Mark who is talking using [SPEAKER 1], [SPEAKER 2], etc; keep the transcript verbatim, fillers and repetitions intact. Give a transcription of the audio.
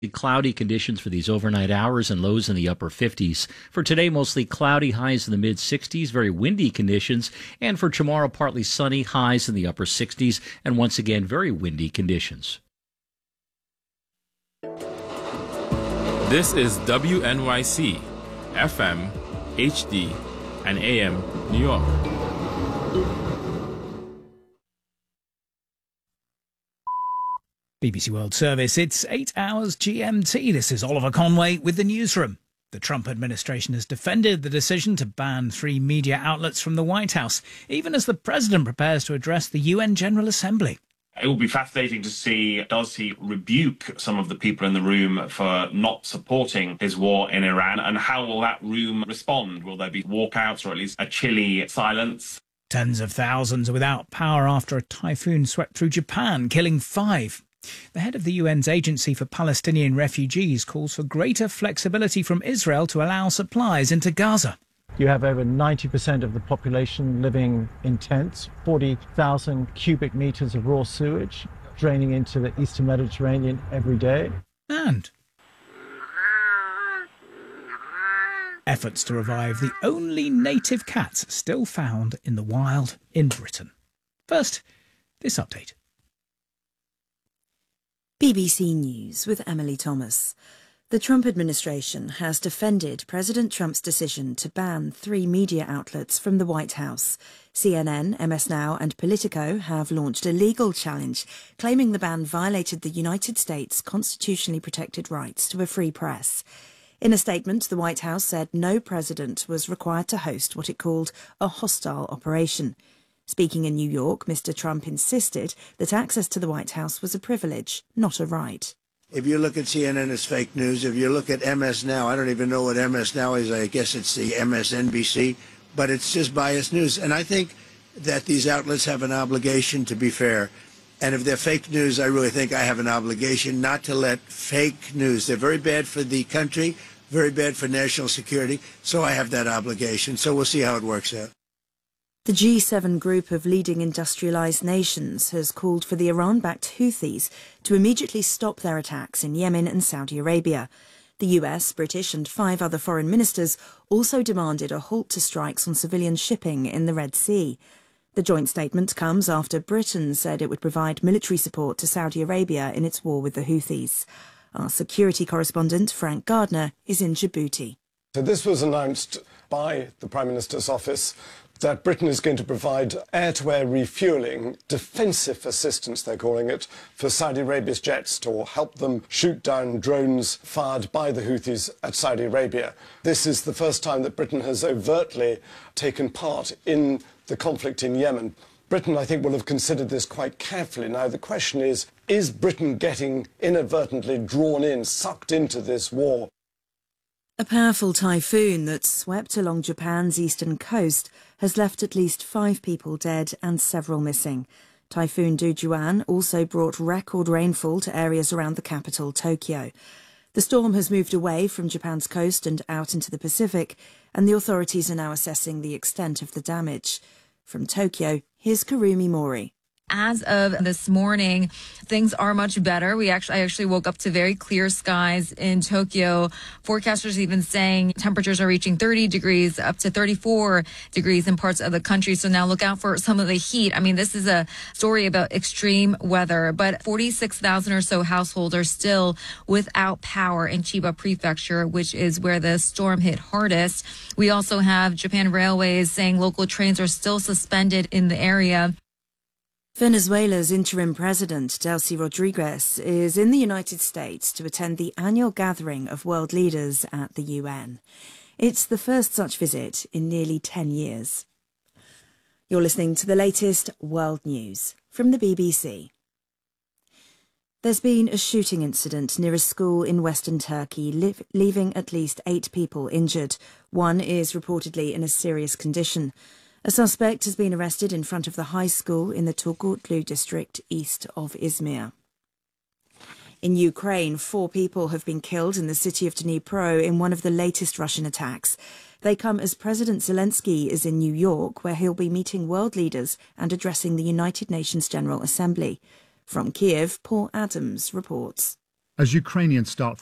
[SPEAKER 1] Cloudy conditions for these overnight hours and lows in the upper fifties. For today, mostly cloudy, highs in the mid sixties, very windy conditions. And for tomorrow, partly sunny, highs in the upper sixties, and once again, very windy conditions.
[SPEAKER 2] This is W N Y C, F M, H D, and A M, New York.
[SPEAKER 3] B B C World Service, it's eight hours G M T. This is Oliver Conway with the newsroom. The Trump administration has defended the decision to ban three media outlets from the White House, even as the president prepares to address the U N General Assembly.
[SPEAKER 4] It will be fascinating to see, does he rebuke some of the people in the room for not supporting his war in Iran, and how will that room respond? Will there be walkouts or at least a chilly silence?
[SPEAKER 3] Tens of thousands are without power after a typhoon swept through Japan, killing five. The head of the U N's Agency for Palestinian Refugees calls for greater flexibility from Israel to allow supplies into Gaza.
[SPEAKER 5] You have over ninety percent of the population living in tents, forty thousand cubic metres of raw sewage draining into the eastern Mediterranean every day.
[SPEAKER 3] And efforts to revive the only native cats still found in the wild in Britain. First, this update.
[SPEAKER 6] B B C News with Emily Thomas. The Trump administration has defended President Trump's decision to ban three media outlets from the White House. C N N, M S Now and Politico have launched a legal challenge, claiming the ban violated the United States' constitutionally protected rights to a free press. In a statement, the White House said no president was required to host what it called a hostile operation. Speaking in New York, Mister Trump insisted that access to the White House was a privilege, not a right.
[SPEAKER 7] If you look at C N N as fake news, if you look at M S Now, I don't even know what M S Now is. I guess it's the M S N B C, but it's just biased news. And I think that these outlets have an obligation to be fair. And if they're fake news, I really think I have an obligation not to let fake news. They're very bad for the country, very bad for national security. So I have that obligation. So we'll see how it works out.
[SPEAKER 6] The G seven group of leading industrialized nations has called for the Iran-backed Houthis to immediately stop their attacks in Yemen and Saudi Arabia. The U S, British and five other foreign ministers also demanded a halt to strikes on civilian shipping in the Red Sea. The joint statement comes after Britain said it would provide military support to Saudi Arabia in its war with the Houthis. Our security correspondent, Frank Gardner, is in Djibouti.
[SPEAKER 8] So this was announced by the Prime Minister's office, that Britain is going to provide air-to-air refuelling, defensive assistance, they're calling it, for Saudi Arabia's jets to help them shoot down drones fired by the Houthis at Saudi Arabia. This is the first time that Britain has overtly taken part in the conflict in Yemen. Britain, I think, will have considered this quite carefully. Now, the question is, is Britain getting inadvertently drawn in, sucked into this war?
[SPEAKER 6] A powerful typhoon that swept along Japan's eastern coast has left at least five people dead and several missing. Typhoon Dujuan also brought record rainfall to areas around the capital, Tokyo. The storm has moved away from Japan's coast and out into the Pacific, and the authorities are now assessing the extent of the damage. From Tokyo, here's Karumi Mori.
[SPEAKER 9] As of this morning, things are much better. We actually, I actually woke up to very clear skies in Tokyo. Forecasters even saying temperatures are reaching thirty degrees up to thirty-four degrees in parts of the country. So now look out for some of the heat. I mean, this is a story about extreme weather, but forty-six thousand or so households are still without power in Chiba Prefecture, which is where the storm hit hardest. We also have Japan Railways saying local trains are still suspended in the area.
[SPEAKER 6] Venezuela's interim president, Delcy Rodriguez, is in the United States to attend the annual gathering of world leaders at the U N. It's the first such visit in nearly ten years. You're listening to the latest world news from the B B C. There's been a shooting incident near a school in western Turkey, li- leaving at least eight people injured. One is reportedly in a serious condition. A suspect has been arrested in front of the high school in the Turgutlu district east of Izmir. In Ukraine, four people have been killed in the city of Dnipro in one of the latest Russian attacks. They come as President Zelensky is in New York, where he'll be meeting world leaders and addressing the United Nations General Assembly. From Kiev, Paul Adams reports.
[SPEAKER 10] as Ukrainians start